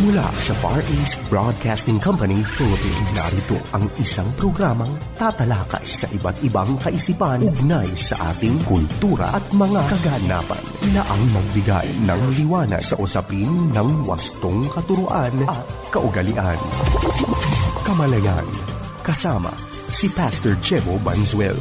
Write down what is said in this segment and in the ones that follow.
Mula sa Far East Broadcasting Company, Philippines, narito ang isang programang tatalakay sa iba't ibang kaisipan ugnay sa ating kultura at mga kaganapan na ang magbigay ng liwanag sa usapin ng wastong katuruan at kaugalian. Kamalayan, kasama si Pastor Jebo Banzuelo.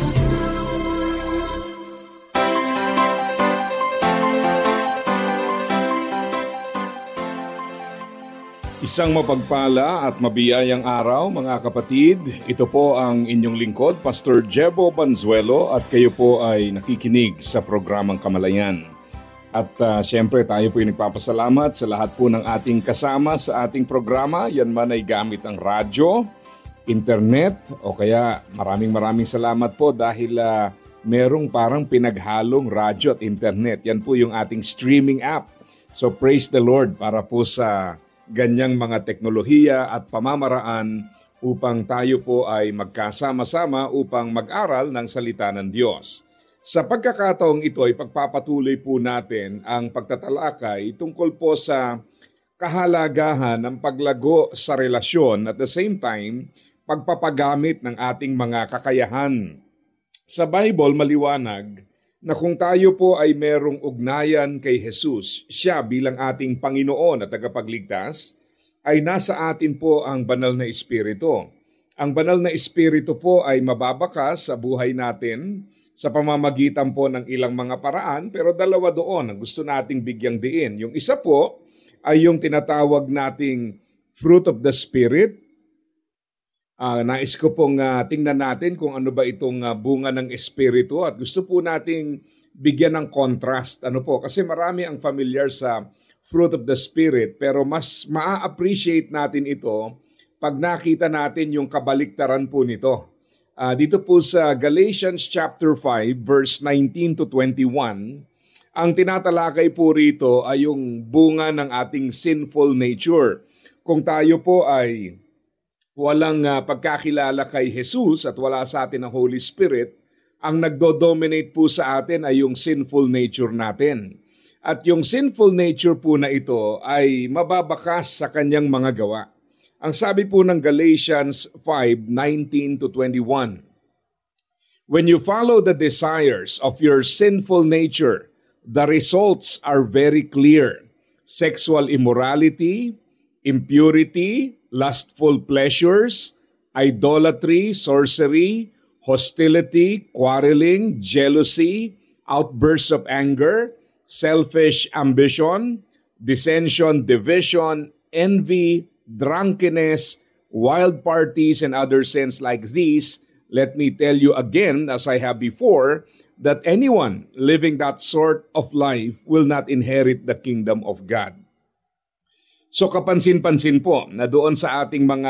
Isang mapagpala at mabiyayang araw mga kapatid. Ito po ang inyong lingkod, Pastor Jebo Banzuelo, at kayo po ay nakikinig sa programang Kamalayan. At siyempre tayo po ay nagpapasalamat sa lahat po ng ating kasama sa ating programa. Yan man ay gamit ang radyo, internet, o kaya maraming salamat po dahil merong parang pinaghalong radyo at internet. Yan po yung ating streaming app. So praise the Lord para po sa ganyang mga teknolohiya at pamamaraan upang tayo po ay magkasama-sama upang mag-aral ng salita ng Diyos. Sa pagkakataong ito ay pagpapatuloy po natin ang pagtatalakay tungkol po sa kahalagahan ng paglago sa relasyon at the same time, pagpapagamit ng ating mga kakayahan. Sa Bible maliwanag na kung tayo po ay merong ugnayan kay Jesus, siya bilang ating Panginoon at tagapagligtas, ay nasa atin po ang banal na Espiritu. Ang banal na Espiritu po ay mababakas sa buhay natin sa pamamagitan po ng ilang mga paraan, pero dalawa doon ang gusto nating bigyang diin. Yung isa po ay yung tinatawag nating fruit of the Spirit. Nais ko pong tingnan natin kung ano ba itong bunga ng Espiritu at gusto po nating bigyan ng contrast. Kasi marami ang familiar sa fruit of the Spirit pero mas maa-appreciate natin ito pag nakita natin yung kabaliktaran po nito. Dito po sa Galatians chapter 5 verse 19 to 21, ang tinatalakay po rito ay yung bunga ng ating sinful nature. Kung tayo po ay walang pagkakilala kay Jesus at wala sa atin ang Holy Spirit, ang nagdo-dominate po sa atin ay yung sinful nature natin. At yung sinful nature po na ito ay mababakas sa kanyang mga gawa. Ang sabi po ng Galatians 5:19 to 21, when you follow the desires of your sinful nature, the results are very clear. Sexual immorality, impurity, lustful pleasures, idolatry, sorcery, hostility, quarreling, jealousy, outbursts of anger, selfish ambition, dissension, division, envy, drunkenness, wild parties, and other sins like these. Let me tell you again, as I have before, that anyone living that sort of life will not inherit the kingdom of God. So kapansin-pansin po na doon sa ating mga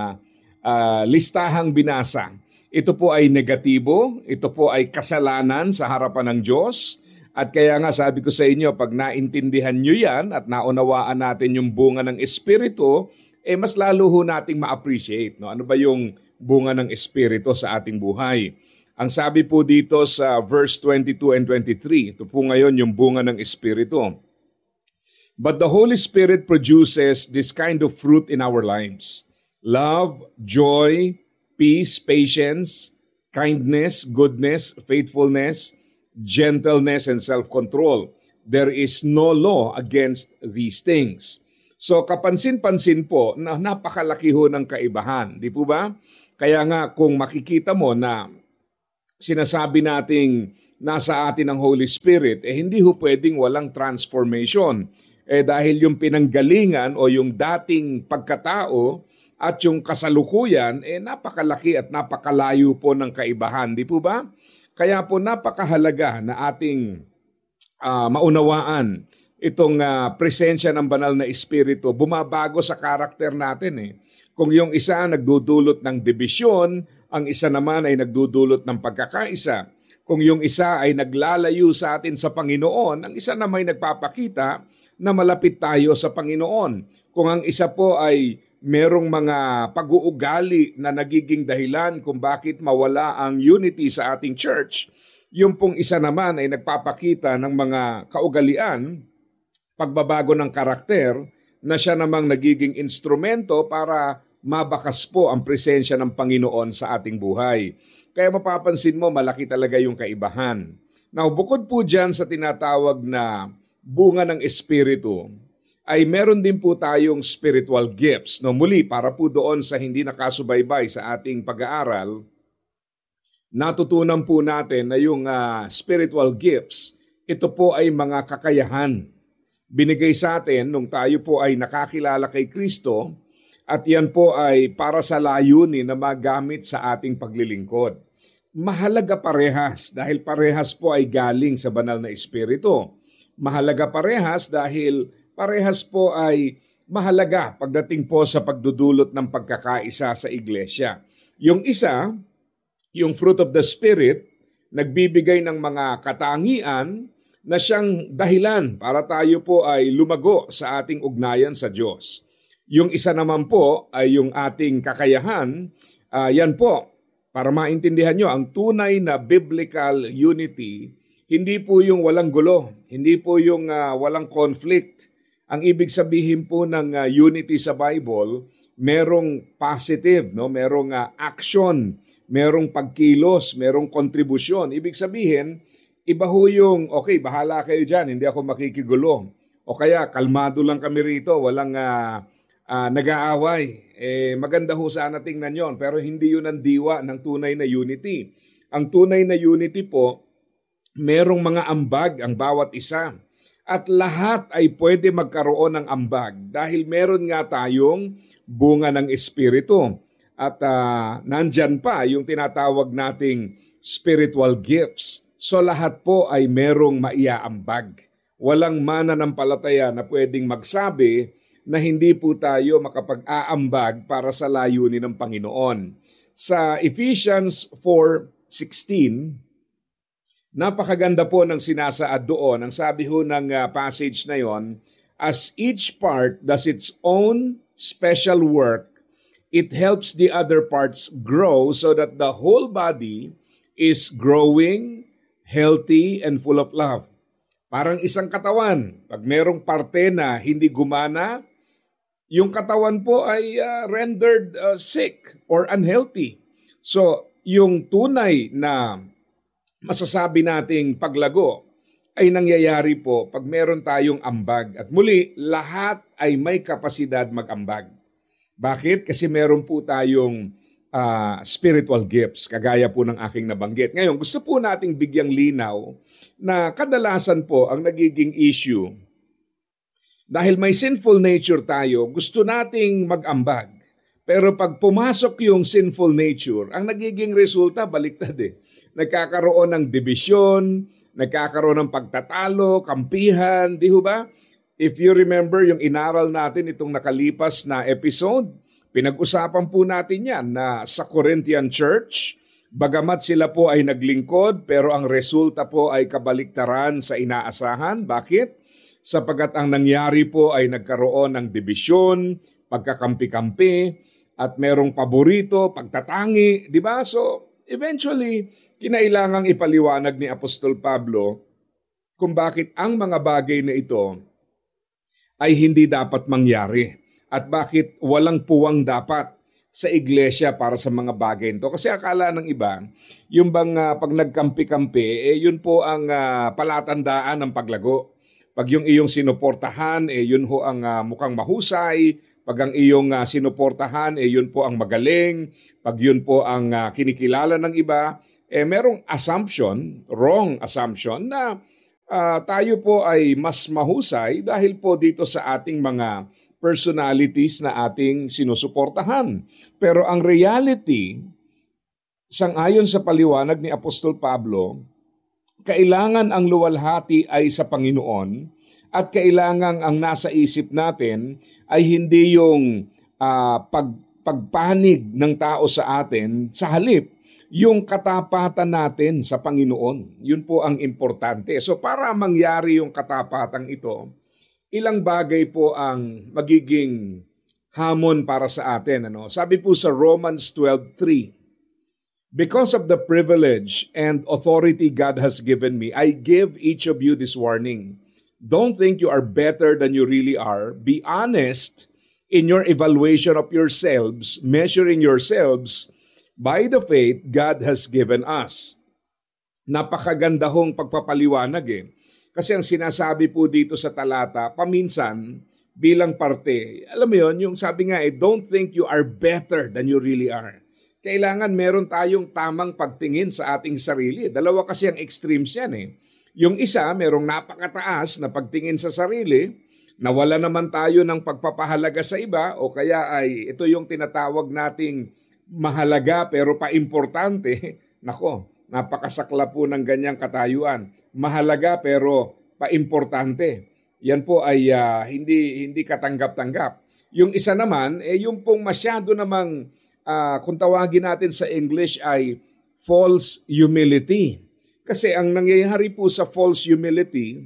listahang binasa, ito po ay negatibo, ito po ay kasalanan sa harapan ng Diyos. At kaya nga sabi ko sa inyo, pag naintindihan nyo yan at naunawaan natin yung bunga ng Espiritu, mas lalo ho nating ma-appreciate. No? Ano ba yung bunga ng Espiritu sa ating buhay? Ang sabi po dito sa verse 22 and 23, ito po ngayon yung bunga ng Espiritu. But the Holy Spirit produces this kind of fruit in our lives. Love, joy, peace, patience, kindness, goodness, faithfulness, gentleness, and self-control. There is no law against these things. So kapansin-pansin po na napakalaki ho ng kaibahan. Di po ba? Kaya nga kung makikita mo na sinasabi nating nasa atin ang Holy Spirit, hindi ho pwedeng walang transformation. Dahil yung pinanggalingan o yung dating pagkatao at yung kasalukuyan, napakalaki at napakalayo po ng kaibahan. Di po ba? Kaya po napakahalaga na ating maunawaan itong presensya ng banal na Espiritu. Bumabago sa karakter natin. Kung yung isa nagdudulot ng dibisyon, ang isa naman ay nagdudulot ng pagkakaisa. Kung yung isa ay naglalayo sa atin sa Panginoon, ang isa naman ay nagpapakita na malapit tayo sa Panginoon. Kung ang isa po ay merong mga pag-uugali na nagiging dahilan kung bakit mawala ang unity sa ating church, yung pong isa naman ay nagpapakita ng mga kaugalian, pagbabago ng karakter na siya namang nagiging instrumento para mabakas po ang presensya ng Panginoon sa ating buhay. Kaya mapapansin mo, malaki talaga yung kaibahan. Now, bukod po dyan sa tinatawag na bunga ng Espiritu, ay meron din po tayong spiritual gifts. No, muli, para po doon sa hindi nakasubaybay sa ating pag-aaral, natutunan po natin na yung spiritual gifts, ito po ay mga kakayahan. Binigay sa atin nung tayo po ay nakakilala kay Kristo at yan po ay para sa layunin na magamit sa ating paglilingkod. Mahalaga parehas dahil parehas po ay galing sa banal na Espiritu. Mahalaga parehas dahil parehas po ay mahalaga pagdating po sa pagdudulot ng pagkakaisa sa iglesia. Yung isa, yung fruit of the Spirit, nagbibigay ng mga katangian na siyang dahilan para tayo po ay lumago sa ating ugnayan sa Diyos. Yung isa naman po ay yung ating kakayahan, yan po, para maintindihan nyo, ang tunay na biblical unity, hindi po yung walang gulo, hindi po yung walang conflict. Ang ibig sabihin po ng unity sa Bible, merong positive, no? Merong action, merong pagkilos, merong kontribusyon. Ibig sabihin, iba ho yung, okay, bahala kayo dyan, hindi ako makikigulo. O kaya, kalmado lang kami rito, walang nag-aaway. Maganda ho sana tingnan yon, pero hindi yun ang diwa ng tunay na unity. Ang tunay na unity po, merong mga ambag ang bawat isa. At lahat ay pwede magkaroon ng ambag dahil meron nga tayong bunga ng Espiritu. At nandyan pa yung tinatawag nating spiritual gifts. So lahat po ay merong maiaambag. Walang mananampalataya na pwedeng magsabi na hindi po tayo makapag-aambag para sa layunin ng Panginoon. Sa Ephesians 4:16, napakaganda po ng sinasaad doon. Ang sabi ho ng passage na yon, as each part does its own special work, it helps the other parts grow so that the whole body is growing, healthy, and full of love. Parang isang katawan. Pag merong parte na hindi gumana, yung katawan po ay rendered sick or unhealthy. So, yung tunay na masasabi nating paglago ay nangyayari po pag meron tayong ambag. At muli, lahat ay may kapasidad mag-ambag. Bakit? Kasi meron po tayong spiritual gifts, kagaya po ng aking nabanggit. Ngayon, gusto po nating bigyang linaw na kadalasan po ang nagiging issue. Dahil may sinful nature tayo, gusto nating mag-ambag. Pero pag pumasok yung sinful nature, ang nagiging resulta, baliktad eh. Nagkakaroon ng dibisyon, nagkakaroon ng pagtatalo, kampihan, di ho ba? If you remember yung inaral natin itong nakalipas na episode, pinag-usapan po natin yan na sa Corinthian Church, bagamat sila po ay naglingkod, pero ang resulta po ay kabaliktaran sa inaasahan. Bakit? Sapagat ang nangyari po ay nagkaroon ng dibisyon, pagkakampi-kampi, at merong paborito, pagtatangi, di ba? So, eventually, kinailangang ipaliwanag ni Apostol Pablo kung bakit ang mga bagay na ito ay hindi dapat mangyari at bakit walang puwang dapat sa iglesia para sa mga bagay nito. Kasi akala ng iba, yung bang pag nagkampi-kampi, yun po ang palatandaan ng paglago. Pag yung iyong sinuportahan, yun ho ang mukhang mahusay. Pag ang iyong sinuportahan, yun po ang magaling. Pag yun po ang kinikilala ng iba, merong assumption, wrong assumption, na tayo po ay mas mahusay dahil po dito sa ating mga personalities na ating sinusuportahan. Pero ang reality, sangayon sa paliwanag ni Apostol Pablo, kailangan ang luwalhati ay sa Panginoon at kailangan ang nasa isip natin ay hindi yung pagpanig ng tao sa atin, sa halip, yung katapatan natin sa Panginoon. Yun po ang importante. So para mangyari yung katapatan ito, ilang bagay po ang magiging hamon para sa atin. Sabi po sa Romans 12:3, because of the privilege and authority God has given me, I give each of you this warning. Don't think you are better than you really are. Be honest in your evaluation of yourselves, measuring yourselves by the faith God has given us. Napakaganda hong pagpapaliwanag eh. Kasi ang sinasabi po dito sa talata, paminsan bilang parte, alam mo yon, yung sabi nga don't think you are better than you really are. Kailangan meron tayong tamang pagtingin sa ating sarili. Dalawa kasi ang extremes yan eh. Yung isa, merong napakataas na pagtingin sa sarili, nawala naman tayo ng pagpapahalaga sa iba, o kaya ay ito yung tinatawag nating mahalaga pero paimportante. Nako, napakasakla po ng ganyang katayuan. Mahalaga pero paimportante. Yan po ay hindi katanggap-tanggap. Yung isa naman, yung pong masyado namang, kung tawagin natin sa English ay false humility. Kasi ang nangyayari po sa false humility,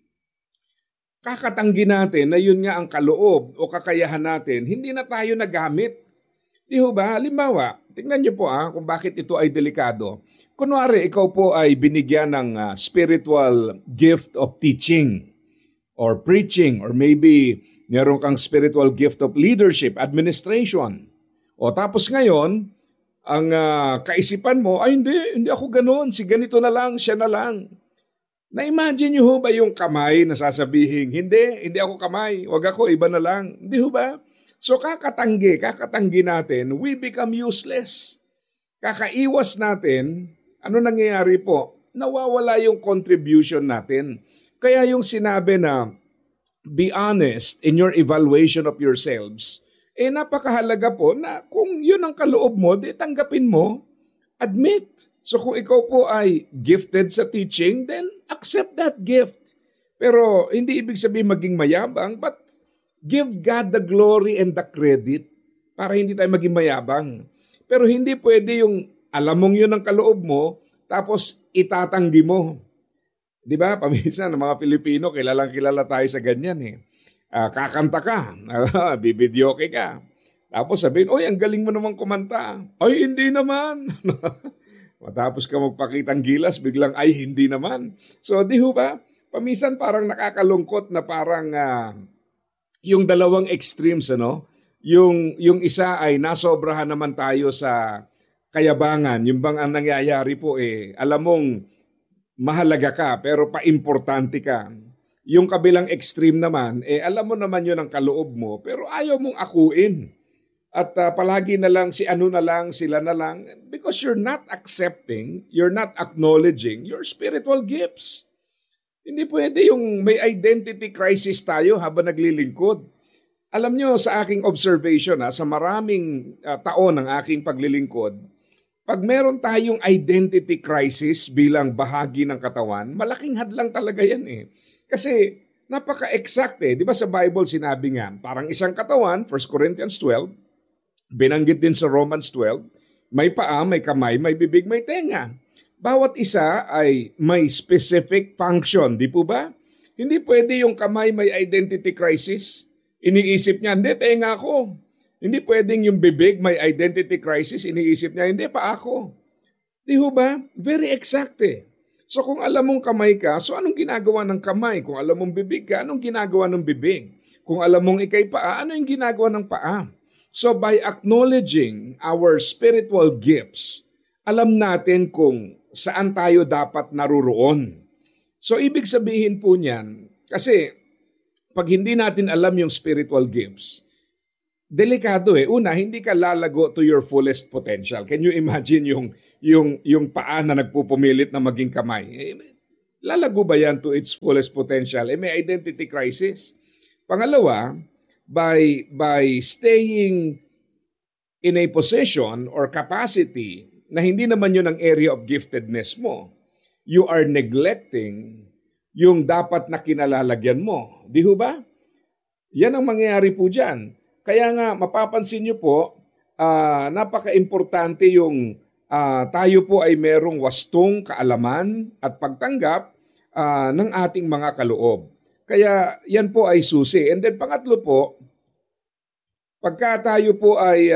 kakatanggi natin na yun nga ang kaloob o kakayahan natin, hindi na tayo nagamit. Di ho ba? Halimbawa, tingnan niyo po kung bakit ito ay delikado. Kunwari, ikaw po ay binigyan ng spiritual gift of teaching or preaching, or maybe meron kang spiritual gift of leadership, administration. O tapos ngayon, ang kaisipan mo, ay hindi ako ganoon, si ganito na lang, siya na lang. Na-imagine niyo ho ba yung kamay na sasabihin, hindi ako kamay, wag ako, iba na lang. Hindi ho ba? So kakatanggi natin, we become useless. Kakaiwas natin, ano nangyayari po? Nawawala yung contribution natin. Kaya yung sinabi na, be honest in your evaluation of yourselves, napakahalaga po na kung yun ang kaloob mo, di tanggapin mo, admit. So kung ikaw po ay gifted sa teaching, then accept that gift. Pero hindi ibig sabihin maging mayabang, but give God the glory and the credit para hindi tayo maging mayabang. Pero hindi pwede yung alam mong yun ang kaloob mo, tapos itatanggi mo. Di ba? Paminsan ng mga Pilipino, kilalang-kilala tayo sa ganyan eh. Kakanta ka, bibidyoke ka. Tapos sabihin, oy, ang galing mo naman kumanta. Ay, hindi naman. Matapos ka magpakitang gilas, biglang, ay, hindi naman. So, di ho ba? Paminsan parang nakakalungkot na parang yung dalawang extremes, ano? Yung isa ay nasobrahan naman tayo sa kayabangan. Yung bang ang nangyayari po alam mong mahalaga ka, pero paimportante ka. Yung kabilang extreme naman, alam mo naman yun ang kaloob mo, pero ayaw mong akuin. At palagi na lang, si ano na lang, sila na lang, because you're not accepting, you're not acknowledging your spiritual gifts. Hindi pwede yung may identity crisis tayo habang naglilingkod. Alam nyo, sa aking observation, sa maraming taon ng aking paglilingkod, pag meron tayong identity crisis bilang bahagi ng katawan, malaking hadlang talaga yan Kasi napaka-exact Di ba sa Bible sinabi nga, parang isang katawan, 1 Corinthians 12, binanggit din sa Romans 12, may paa, may kamay, may bibig, may tenga. Bawat isa ay may specific function, di po ba? Hindi pwede yung kamay may identity crisis. Iniisip niya, hindi, tenga ako. Hindi pwedeng yung bibig may identity crisis, iniisip niya, hindi, paa ako. Di ho ba? Very exact So kung alam mong kamay ka, so anong ginagawa ng kamay? Kung alam mong bibig ka, anong ginagawa ng bibig? Kung alam mong ikay paa, ano yung ginagawa ng paa? So by acknowledging our spiritual gifts, alam natin kung saan tayo dapat naruroon. So ibig sabihin po niyan, kasi pag hindi natin alam yung spiritual gifts, delikado Una, hindi ka lalago to your fullest potential. Can you imagine yung paa na nagpupumilit na maging kamay? Lalago ba yan to its fullest potential? May identity crisis. Pangalawa, by staying in a position or capacity na hindi naman yun ang area of giftedness mo, you are neglecting yung dapat na kinalalagyan mo. Di ho ba? Yan ang mangyayari po dyan. Kaya nga, mapapansin niyo po, napaka-importante yung tayo po ay merong wastong kaalaman at pagtanggap ng ating mga kaloob. Kaya yan po ay susi. And then pangatlo po, pagka tayo po ay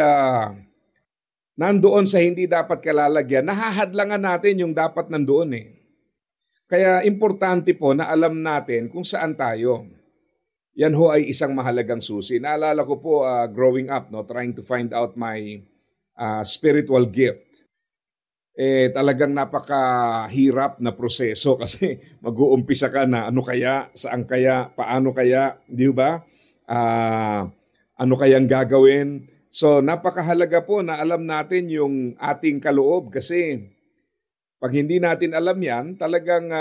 nandoon sa hindi dapat kalalagyan, nahahadlangan natin yung dapat nandoon Kaya importante po na alam natin kung saan tayo. Yan ho ay isang mahalagang susi. Naalala ko po growing up, trying to find out my spiritual gift. Talagang napakahirap na proseso kasi mag-uumpisa ka na ano kaya, saan kaya, paano kaya, di ba? Ano kayang gagawin? So napakahalaga po na alam natin yung ating kaloob kasi pag hindi natin alam yan, talagang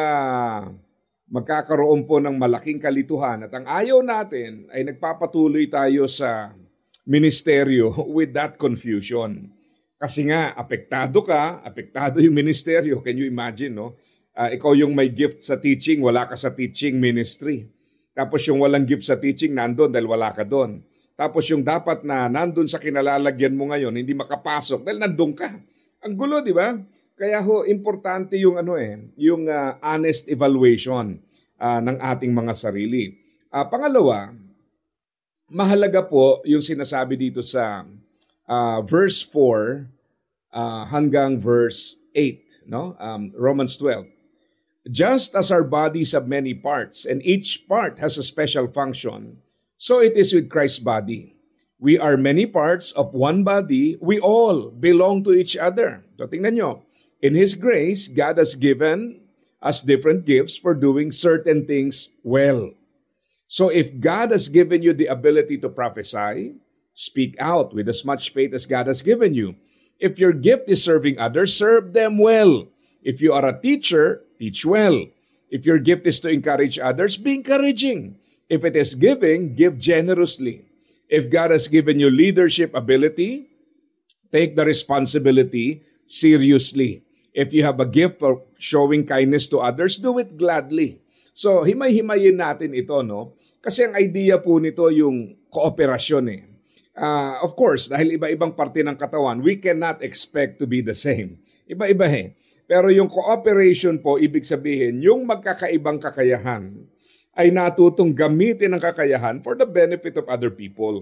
magkakaroon po ng malaking kalituhan. At ang ayaw natin ay nagpapatuloy tayo sa ministeryo with that confusion. Kasi nga, apektado yung ministeryo. Can you imagine, no? Ikaw yung may gift sa teaching, wala ka sa teaching ministry. Tapos yung walang gift sa teaching, nandun dahil wala ka doon. Tapos yung dapat na nandun sa kinalalagyan mo ngayon, hindi makapasok dahil nandun ka. Ang gulo, di ba? Kaya ho, importante yung yung honest evaluation ng ating mga sarili. Pangalawa, mahalaga po yung sinasabi dito sa verse 4 hanggang verse 8, no? Romans 12. Just as our bodies have many parts and each part has a special function, so it is with Christ's body. We are many parts of one body. We all belong to each other. So tingnan nyo. In His grace, God has given us different gifts for doing certain things well. So if God has given you the ability to prophesy, speak out with as much faith as God has given you. If your gift is serving others, serve them well. If you are a teacher, teach well. If your gift is to encourage others, be encouraging. If it is giving, give generously. If God has given you leadership ability, take the responsibility seriously. If you have a gift for showing kindness to others, do it gladly. So, himay-himayin natin ito, no? Kasi ang idea po nito yung kooperasyon eh. Of course, dahil iba-ibang parte ng katawan, we cannot expect to be the same. Iba-iba eh. Pero yung cooperation po, ibig sabihin, yung magkakaibang kakayahan ay natutong gamitin ang kakayahan for the benefit of other people.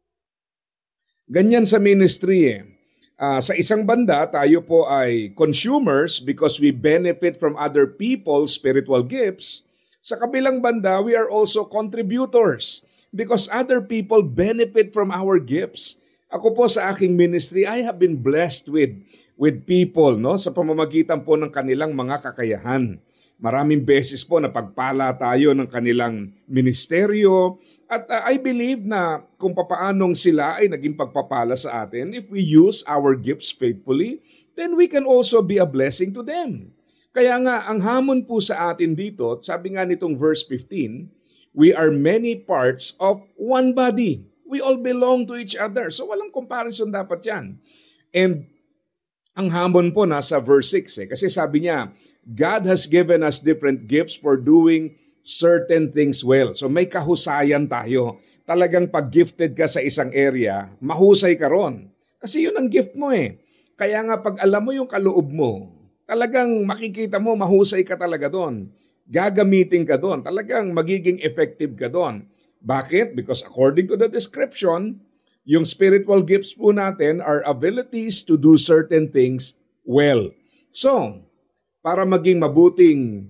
Ganyan sa ministry eh. Sa isang banda, tayo po ay consumers because we benefit from other people's spiritual gifts. Sa kabilang banda, we are also contributors because other people benefit from our gifts. Ako po sa aking ministry, I have been blessed with people, no, sa pamamagitan po ng kanilang mga kakayahan. Maraming beses po napagpala tayo ng kanilang ministeryo. At I believe na kung papaanong sila ay naging pagpapala sa atin, if we use our gifts faithfully, then we can also be a blessing to them. Kaya nga, ang hamon po sa atin dito, sabi nga nitong verse 15, we are many parts of one body. We all belong to each other. So walang comparison dapat yan. And ang hamon po nasa verse 6 kasi sabi niya, God has given us different gifts for doing certain things well. So may kahusayan tayo. Talagang pag gifted ka sa isang area, mahusay ka ron. Kasi yun ang gift mo eh. Kaya nga pag alam mo yung kaloob mo, talagang makikita mo mahusay ka talaga doon. Gagamitin ka doon. Talagang magiging effective ka doon. Bakit? Because according to the description, yung spiritual gifts po natin are abilities to do certain things well. So, para maging mabuting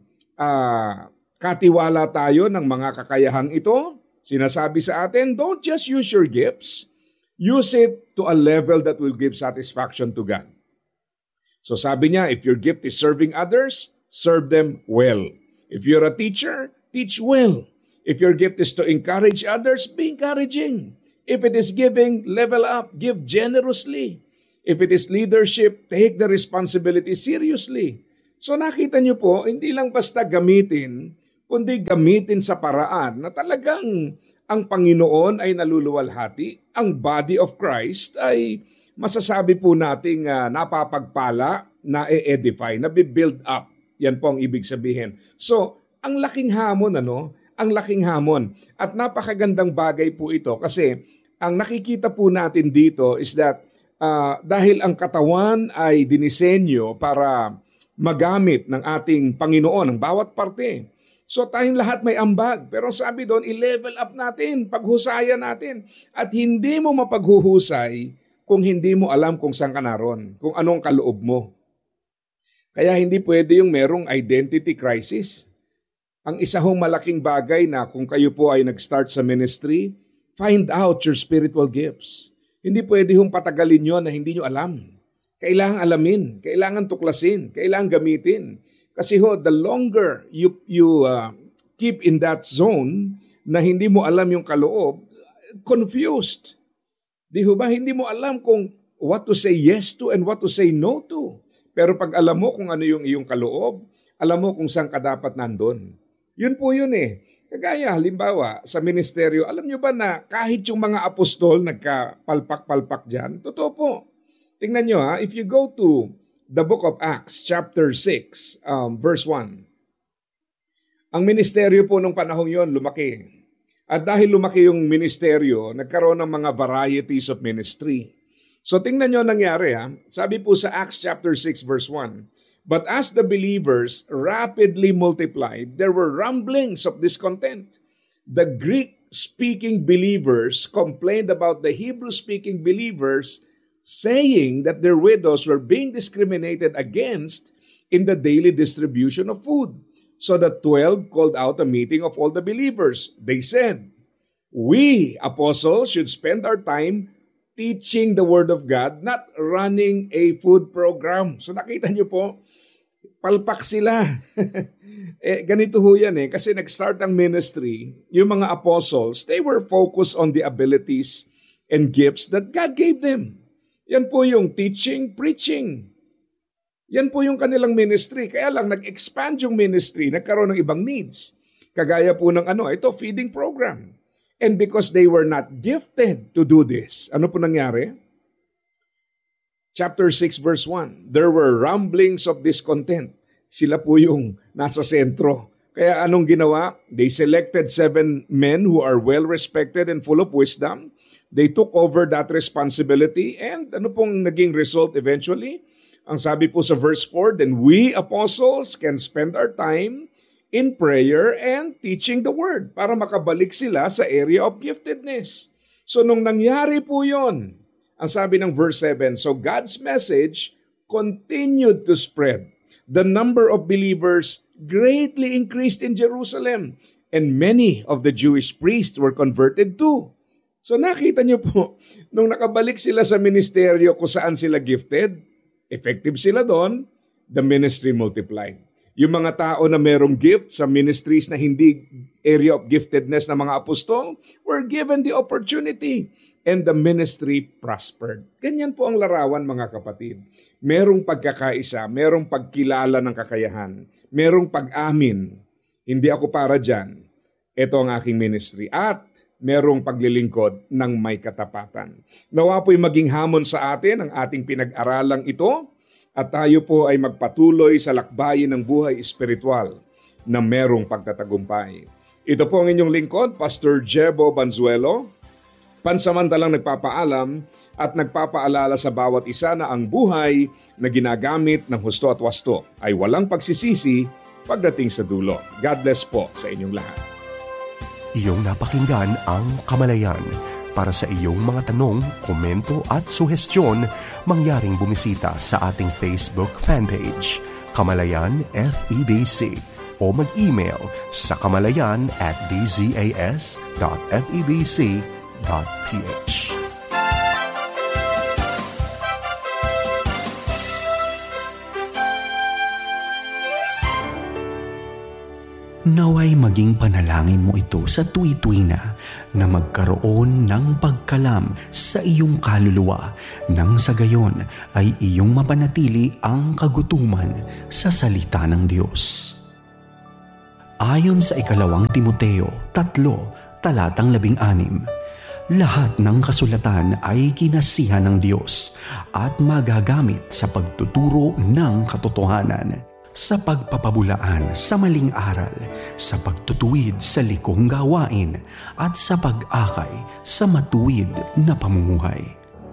katiwala tayo ng mga kakayahang ito, sinasabi sa atin, don't just use your gifts, use it to a level that will give satisfaction to God. So sabi niya, if your gift is serving others, serve them well. If you're a teacher, teach well. If your gift is to encourage others, be encouraging. If it is giving, level up, give generously. If it is leadership, take the responsibility seriously. So nakita niyo po, hindi lang basta gamitin, kundi gamitin sa paraan na talagang ang Panginoon ay naluluwalhati, ang body of Christ ay masasabi po nating napapagpala, na-edify, na-build up. Yan po ang ibig sabihin. So, ang laking hamon, Ang laking hamon. At napakagandang bagay po ito kasi ang nakikita po natin dito is that dahil ang katawan ay dinisenyo para magamit ng ating Panginoon, ang bawat parte. So tayong lahat may ambag. Pero sabi doon, i-level up natin, paghusayan natin. At hindi mo mapaghuhusay kung hindi mo alam kung saan ka naroon, kung anong kaloob mo. Kaya hindi pwede yung merong identity crisis. Ang isa hong malaking bagay na kung kayo po ay nag-start sa ministry, find out your spiritual gifts. Hindi pwede hong patagalin nyo na hindi nyo alam. Kailangan alamin, kailangan tuklasin, kailangan gamitin. Kasi the longer you keep in that zone na hindi mo alam yung kaloob, confused. Di ba? Hindi mo alam kung what to say yes to and what to say no to. Pero pag alam mo kung ano yung iyong kaloob, alam mo kung saan ka dapat nandun. Yun po yun eh. Kagaya, halimbawa, sa ministeryo, alam nyo ba na kahit yung mga apostol nagkapalpak-palpak dyan? Totoo po. Tingnan nyo if you go to the book of Acts, chapter 6, verse 1. Ang ministeryo po nung panahong yon lumaki. At dahil lumaki yung ministeryo, nagkaroon ng mga varieties of ministry. So tingnan nyo nangyari Sabi po sa Acts chapter 6 verse 1, "But as the believers rapidly multiplied, there were rumblings of discontent. The Greek-speaking believers complained about the Hebrew-speaking believers, saying that their widows were being discriminated against in the daily distribution of food. So the 12 called out a meeting of all the believers. They said, 'We, apostles, should spend our time teaching the Word of God, not running a food program.'" So nakita niyo po, palpak sila. Ganito ho yan kasi nag-start ang ministry, yung mga apostles, they were focused on the abilities and gifts that God gave them. Yan po yung teaching, preaching. Yan po yung kanilang ministry. Kaya lang nag-expand yung ministry, nagkaroon ng ibang needs. Kagaya po ng feeding program. And because they were not gifted to do this, ano po nangyari? Chapter 6 verse 1, "There were rumblings of discontent." Sila po yung nasa sentro. Kaya anong ginawa? They selected 7 men who are well-respected and full of wisdom. They took over that responsibility. And ano pong naging result eventually? Ang sabi po sa verse 4, "Then we apostles can spend our time in prayer and teaching the word," para makabalik sila sa area of giftedness. So nung nangyari po yon, ang sabi ng verse 7, "So God's message continued to spread. The number of believers greatly increased in Jerusalem, and many of the Jewish priests were converted too." So nakita niyo po, nung nakabalik sila sa ministeryo kung saan sila gifted, effective sila doon, the ministry multiplied. Yung mga tao na merong gift sa ministries na hindi area of giftedness ng mga apostol were given the opportunity and the ministry prospered. Ganyan po ang larawan, mga kapatid. Merong pagkakaisa, merong pagkilala ng kakayahan, merong pag-amin. Hindi ako para dyan. Ito ang aking ministry. At merong paglilingkod ng may katapatan. Nawa po'y maging hamon sa atin ang ating pinag-aralang ito, at tayo po ay magpatuloy sa lakbayin ng buhay espiritual na merong pagtatagumpay. Ito po ang inyong lingkod, Pastor Jebo Banzuelo, pansamantalang nagpapaalam at nagpapaalala sa bawat isa na ang buhay na ginagamit ng husto at wasto ay walang pagsisisi pagdating sa dulo. God bless po sa inyong lahat. Iyong napakinggan ang Kamalayan. Para sa iyong mga tanong, komento at suhestyon, mangyaring bumisita sa ating Facebook fanpage, Kamalayan FEBC, o mag-email sa kamalayan@dzas.febc.ph. Naway maging panalangin mo ito sa tuwi-tuwi na magkaroon ng pagkalam sa iyong kaluluwa nang sa gayon ay iyong mapanatili ang kagutuman sa salita ng Diyos. Ayon sa 2 Timoteo 3:16, lahat ng kasulatan ay kinasihan ng Diyos at magagamit sa pagtuturo ng katotohanan, sa pagpapabulaan sa maling aral, sa pagtutuwid sa likong gawain, at sa pag-akay sa matuwid na pamumuhay.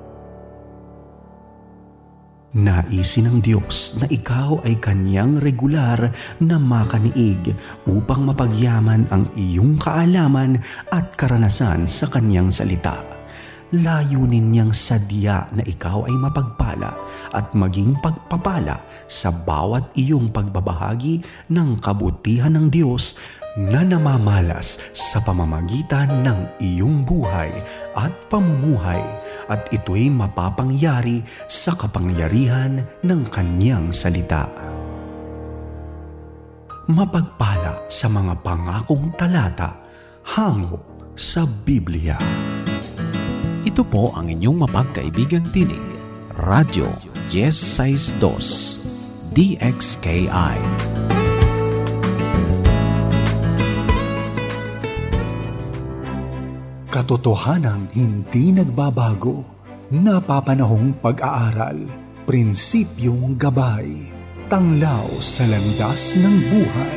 Naisin ng Diyos na ikaw ay Kanyang regular na makaniig upang mapagyaman ang iyong kaalaman at karanasan sa Kanyang salita. layunin niyang sadya na ikaw ay mapagpala at maging pagpapala sa bawat iyong pagbabahagi ng kabutihan ng Diyos na namamalas sa pamamagitan ng iyong buhay at pamumuhay, at ito'y mapapangyari sa kapangyarihan ng Kanyang salita. Mapagpala sa mga pangakong talata hango sa Biblia. Ito po ang inyong mapagkaibigang tinig, Radyo Yes 62 DXKI. Katotohanang hindi nagbabago, napapanahong pag-aaral, prinsipyong gabay, tanglaw sa landas ng buhay.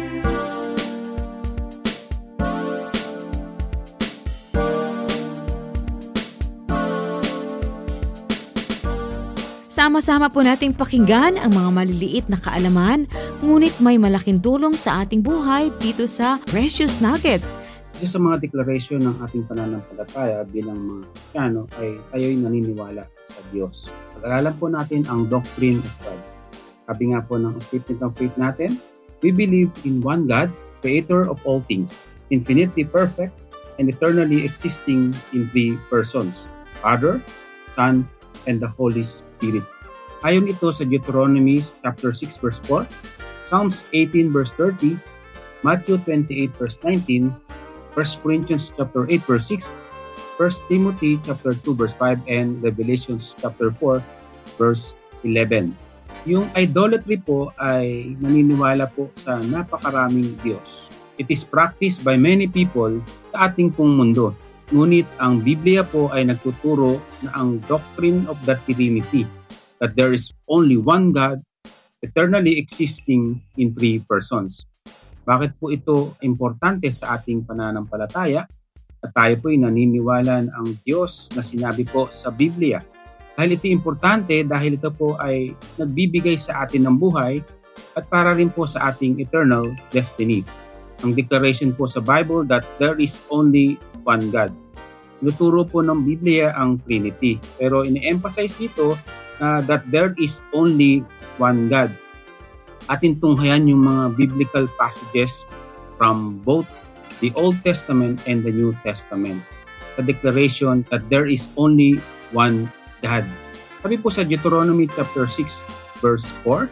Sama-sama po nating pakinggan ang mga maliliit na kaalaman, ngunit may malaking tulong sa ating buhay dito sa Precious Nuggets. Isa sa mga deklarasyon ng ating pananampalataya bilang mga Kristiyano ay tayo'y naniniwala sa Diyos. Pag-aralan po natin ang doctrine of God. Sabi nga po ng statement of faith natin, we believe in one God, creator of all things, infinitely perfect and eternally existing in three persons, Father, Son, and the Holy Spirit. Ayon ito sa Deuteronomy chapter 6 verse 4, Psalms 18 verse 30, Matthew 28 verse 19, 1 Corinthians chapter 8 verse 6, 1 Timothy chapter 2 verse 5, and Revelations chapter 4 verse 11. Yung idolatry po ay naniniwala po sa napakaraming Diyos. It is practiced by many people sa ating pong mundo. Ngunit ang Biblia po ay nagtuturo na ang doctrine of the Trinity, that there is only one God, eternally existing in three persons. Bakit po ito importante sa ating pananampalataya? At tayo po ay naniniwala ang Diyos na sinabi po sa Biblia. Dahil ito importante dahil ito po ay nagbibigay sa atin ng buhay at para rin po sa ating eternal destiny. Ang declaration po sa Bible that there is only one God. Nuturo po ng Biblia ang Trinity. Pero ini-emphasize dito that there is only one God. Atin tunghayan yung mga biblical passages from both the Old Testament and the New Testament. The declaration that there is only one God. Sabi po sa Deuteronomy chapter 6 verse 4,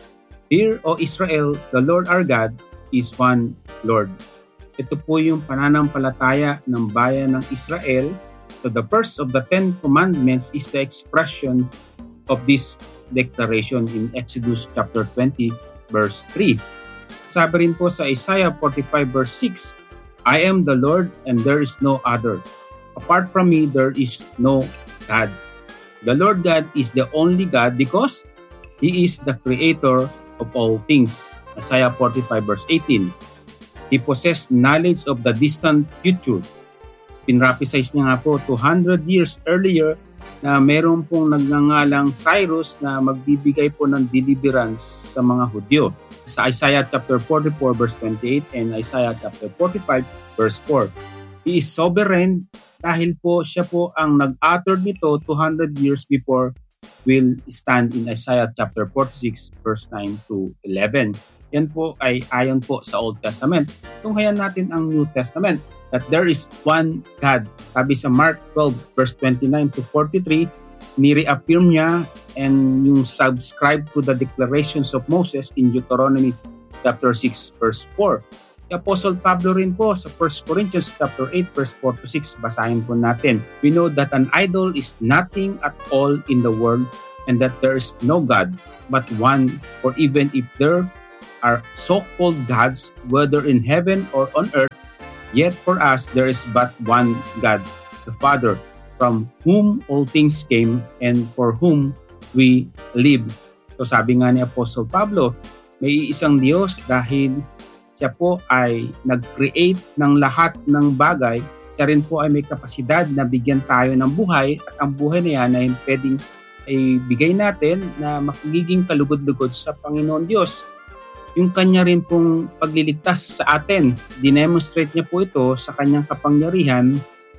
Hear, O Israel, the Lord our God is one Lord. Ito po yung pananampalataya ng bayan ng Israel. So the first of the 10 commandments is the expression of this declaration in Exodus chapter 20 verse 3. Sabi rin po sa Isaiah 45 verse 6, I am the Lord and there is no other. Apart from me there is no God. The Lord God is the only God because He is the creator of all things. Isaiah 45 verse 18. He possessed knowledge of the distant future. Pinrapisize niya nga po 200 years earlier na meron pong nagngangalang Cyrus na magbibigay po ng deliverance sa mga Hudyo. Sa Isaiah chapter 44 verse 28 and Isaiah chapter 45 verse 4. He is sovereign dahil po siya po ang nag-utter nito 200 years before will stand in Isaiah chapter 46 verse 9 to 11. Yan po ay ayon po sa Old Testament. Tunghayan natin ang New Testament. That there is one God. Sabi sa Mark 12 verse 29 to 43, ni-reaffirm niya and yung subscribe to the declarations of Moses in Deuteronomy chapter 6 verse 4. Si Apostle Pablo rin po sa 1 Corinthians chapter 8 verse 4 to 6, basahin po natin. We know that an idol is nothing at all in the world and that there is no God but one, or even if there are so-called gods, whether in heaven or on earth, yet for us there is but one God, the Father, from whom all things came and for whom we live. So sabi nga ni Apostle Pablo, may isang Diyos dahil siya po ay nag-create ng lahat ng bagay. Siya rin po ay may kapasidad na bigyan tayo ng buhay at ang buhay na yan ay pwedeng ibigay natin na makiging kalugod-lugod sa Panginoon Diyos. Yung kanya rin pong pagliligtas sa atin, dinemonstrate niya po ito sa kanyang kapangyarihan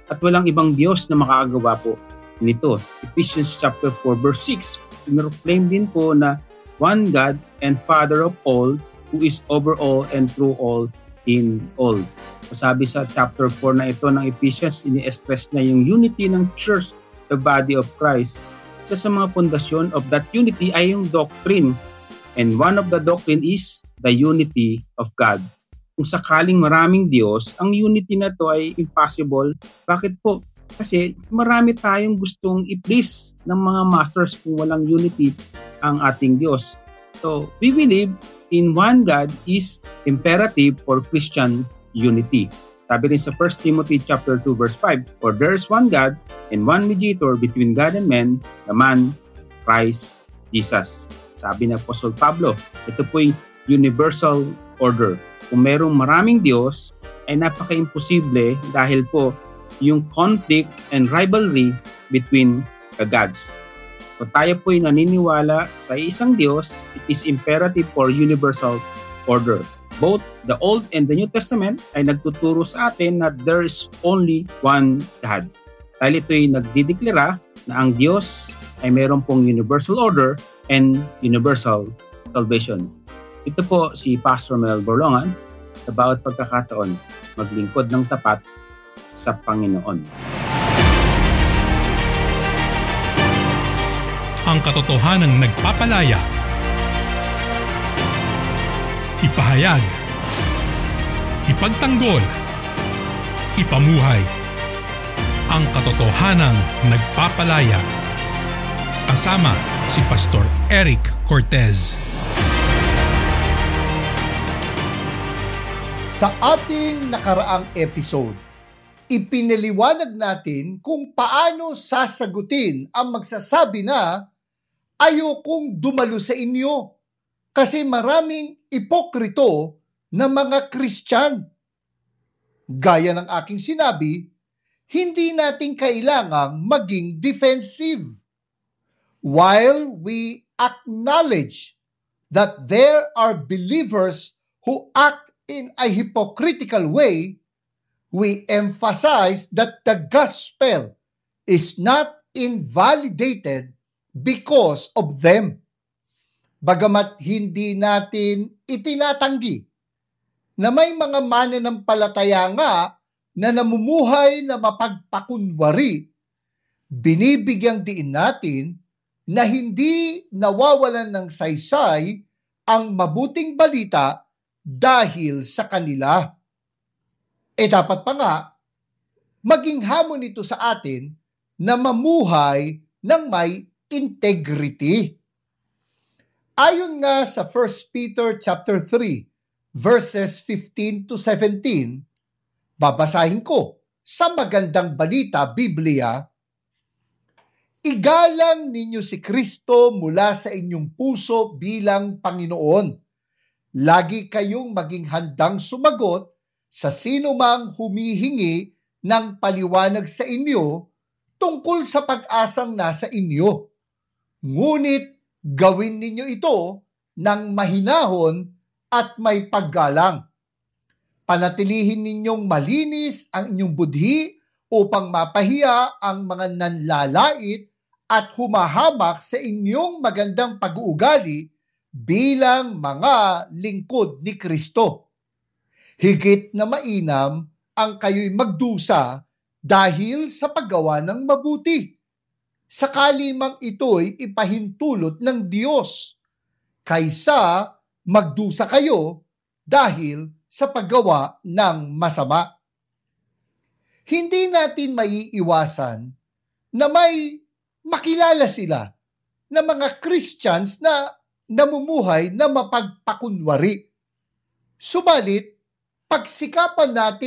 at walang ibang Diyos na makakagawa po nito. Ephesians chapter 4 verse 6, proclaim din po na one God and Father of all, who is over all and through all in all. Sabi sa chapter 4 na ito ng Ephesians, ini-stress na yung unity ng church, the body of Christ. Isa sa mga pundasyon of that unity ay yung doctrine. And one of the doctrine is the unity of God. Kung sakaling maraming Diyos, ang unity na to ay impossible. Bakit po? Kasi marami tayong gustong i-please ng mga masters kung walang unity ang ating Diyos. So, we believe in one God is imperative for Christian unity. Sabi rin sa 1 Timothy chapter 2 verse 5, for there is one God and one mediator between God and men, the man Christ Jesus. Sabi ng Apostle Pablo, ito po yung universal order. Kung merong maraming Diyos, ay napaka-imposible dahil po yung conflict and rivalry between the gods. So tayo po ay naniniwala sa isang Diyos, it is imperative for universal order. Both the Old and the New Testament ay nagtuturo sa atin na there is only one God. Dahil ito ay nagdideklara na ang Diyos ay mayroon pong universal order and universal salvation. Ito po si Pastor Mel Borlongan, sa bawat pagkakataon maglingkod ng tapat sa Panginoon. Ang katotohanang nagpapalaya. Ipahayag, ipagtanggol, ipamuhay. Ang katotohanang nagpapalaya. Kasama si Pastor Eric Cortez. Sa ating nakaraang episode, ipinaliwanag natin kung paano sasagutin ang magsasabi na ayokong dumalo sa inyo kasi maraming ipokrito na mga Kristyan. Gaya ng aking sinabi, hindi natin kailangang maging defensive. While we acknowledge that there are believers who act in a hypocritical way, we emphasize that the gospel is not invalidated because of them. Bagamat hindi natin itinatanggi na may mga mananampalataya nga na namumuhay na mapagpakunwari, binibigyang diin natin na hindi nawawalan ng saysay ang mabuting balita dahil sa kanila. Dapat pa nga, maging hamon ito sa atin na mamuhay ng may integrity. Ayon nga sa 1 Peter chapter 3, verses 15 to 17, babasahin ko sa Magandang Balita, Biblia, igalang ninyo si Kristo mula sa inyong puso bilang Panginoon. Lagi kayong maging handang sumagot sa sino mang humihingi ng paliwanag sa inyo tungkol sa pag-asang nasa inyo. Ngunit gawin ninyo ito ng mahinahon at may paggalang. Panatilihin ninyong malinis ang inyong budhi upang mapahiya ang mga nanlalait at humahamak sa inyong magandang pag-uugali bilang mga lingkod ni Kristo. Higit na mainam ang kayo'y magdusa dahil sa paggawa ng mabuti. Sakali mang ito'y ipahintulot ng Diyos, kaysa magdusa kayo dahil sa paggawa ng masama. Hindi natin maiiwasan na may makilala sila na mga Christians na namumuhay na mapagpakunwari. Subalit, pagsikapan natin